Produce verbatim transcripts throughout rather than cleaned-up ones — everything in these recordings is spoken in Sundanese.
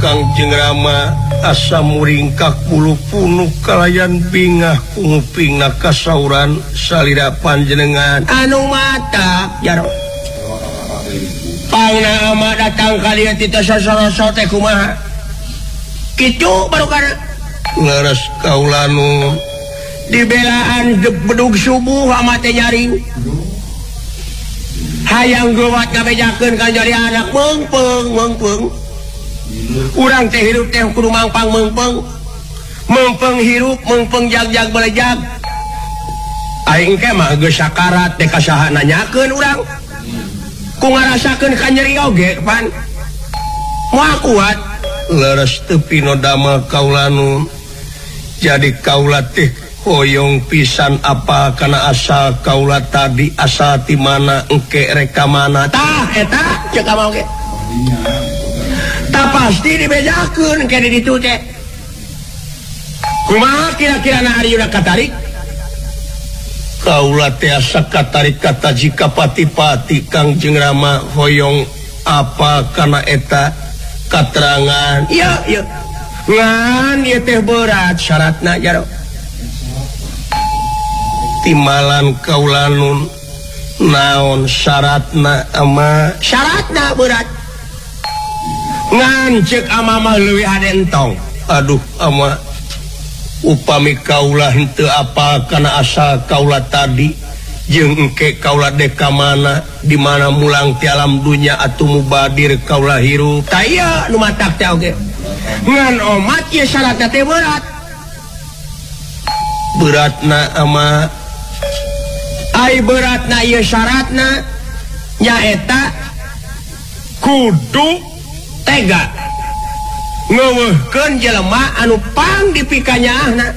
Kangjeng Rama asa muringkak bulu punuk kalayan bingah kungupingna kasauran salira panjenengan anu mata jaro pangna ama datang kalian tita sosoroso teh kumaha kitu baru kana leres kaulanu dibelaan bedug subuh ama teh nyaring hayang geuwat ngabejakeun ka jadi anak meungpeung meungpeung urang teh hirup teh kudu mangpang meungpeung meungpeung hirup meungpeung jag-jag belejag aing ke mah geus sakarat teh kasaha nanyakeun urang ku ngarasakeun ka nyeri oge pan moal kuat leres teu pinodama kaulanu jadi kaula teh hoyong pisan apa kana asal kaula tadi asal ti mana engke reka mana tah eta ceuk mah oge tah pasti dibejakeun ke di ditu teh kumaha kira-kira na ayeuna katarik kaula teh asa katarik kata jika pati-pati Kangjeng Rama hoyong apa kana eta katerangan iya iya ngan ieu teh berat syaratna jaro timalan kaulanun naon syaratna ama syaratna berat ngan ceuk ama mah leuwih hadentong aduh ama upami kaula henteu apa kana asal kaula tadi jeung engke kaula deka mana di mana mulang ti alam dunya atuh mubadir kaula hirup tah ieu nu matak teh oge ngan omat ieu syaratna teh berat beratna ama ai beratna ieu syaratna nyaeta kudu tega ngeuweuhkeun jelema anu pang dipikanyaahna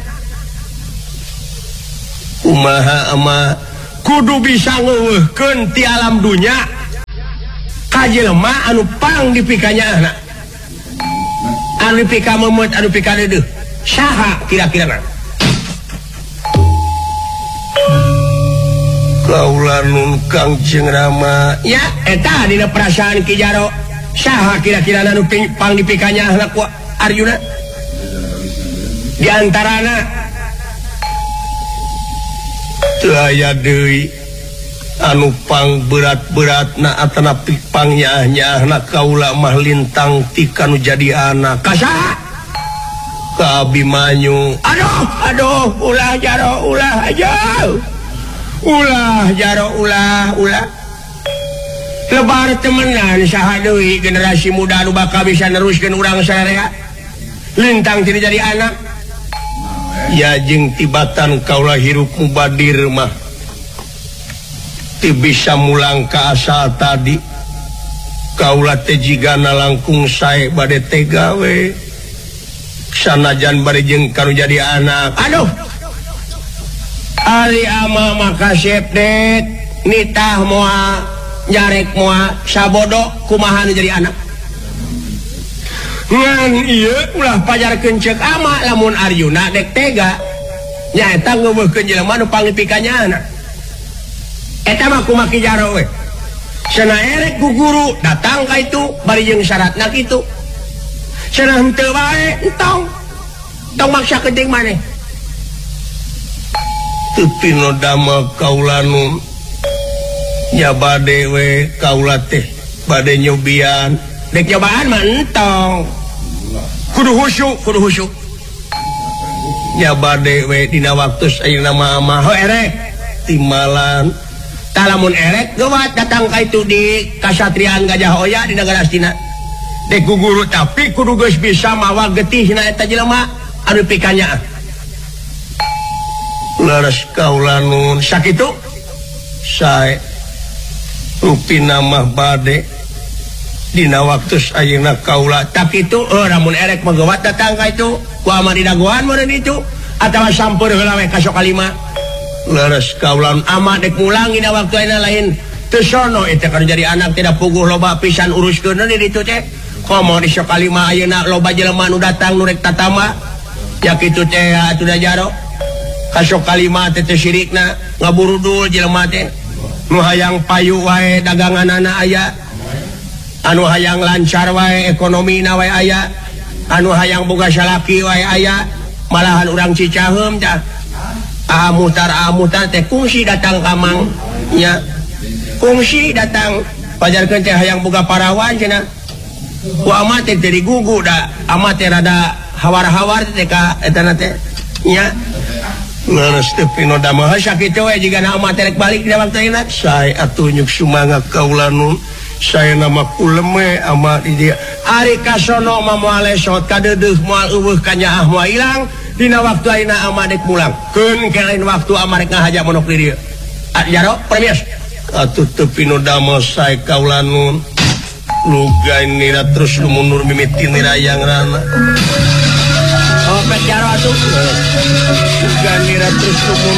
kumaha ama kudu bisa ngeuweuhkeun ti alam dunya ka jelema anu pang dipikanyaahna anu pika memet anu pika deudeuh saha kira-kirana kaulanun Kangjeng Rama ya eta dina perasaan Ki Jaro saha kira-kira anu pang dipikanyaahna ku Arjuna di antarana teu aya deui anu pang berat-beratna atana pang nyaah-nyaahna kaula mah lintang ti kanu jadi anak kasaha ka Abimanyu aduh aduh ulah Jaro ulah aja ulah Jaro ulah ulah lebar temenan saha deui generasi muda anu bakal bisa neruskeun urang sadaya lintang tidak jadi anak ya jeung tibatan kaula hirup mubadir mah ti bisa mulang ka asal tadi kaula teh jigana langkung sae bade tega we sanajan bari jeung kanu jadi anak aduh ari ama makasep det nitah moal nyarek moal sabodo kumaha nu jadi anak ngan ieu ulah pajarkeun ceuk ama lamun Arjuna dek tega nyaeta ngeuweuhkeun jelema nu pangipikanyaahna eta mah kumaha Ki Jaro we cenah erek ku guru datang ka itu bari jeung syaratna kitu cenah henteu bae entong tong maksa keting maneh teu pinodama kaulanun nya bade we kaula teh bade nyobian dek nyobaan mah entong kudu khusyuk kudu khusyuk nya bade we dina waktu ayeuna mah mah ho erek timalan tah lamun erek geuwat datang ka itu di kasatriaan Gajah Hoya di Nagara Astina dek ku guru tapi kudu geus bisa mawa getihna eta jelema anu pikanyaah leres kaulanun sakitu sae rupina mah bade dina waktu ayeuna kaula tak itu oh lamun erek mah geuwat datang ka itu ku ama di dagoan meureun itu atawa sampeur heula we ka sok kalima leres kaulan ama dek mulang dina waktu ayeuna lain teu sono eta kan jadi anak tidak puguh loba pisan uruskeun di ditu teh komo di sok kalima ayeuna loba jelema nu datang nu rek tatama ya kitu teh atuh da Jaro ka sok kalima teh teh sirikna ngaburudul jelema teh nu hayang payu wae daganganana aya anu hayang lancar wae ekonomina wae aya anu hayang boga salaki wae aya malahan urang Cicaheum dah ah mutar ah mutar teh kungsi datang kamang nya kungsi datang pajarkeun teh hayang boga parawan cenah ku amat teh dari gugu da amat teh rada hawar-hawar teh ka eta teh nya Leres teh pinoda mah sakitu we jiga na amat rek balik dina waktuina sae atuh nyuk sumangga kaula nu saya nama kuleme ama di dia ari kasono mah moal esot kadeudeuh moal eueuh ka nyaah moal ilang dina waktu ayeuna ama dek mulang keun ke lain waktu ama rek ngahaja monok di dieu jaro permios atuh teu pinoda mah sae kaula nu luga nira terus lu mundur mimiti nira yang rana oh pet jaro atuh luga nira terus lu